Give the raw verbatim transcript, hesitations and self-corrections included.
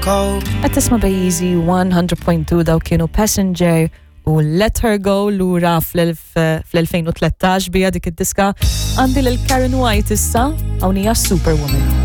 cold. Qed tisma' Bejzi one hundred point two daw kienu Passenger u Let Her Go lura fl-twenty thirteen bija dik id-diska għandi lil Karen White issa hawn hija Superwoman.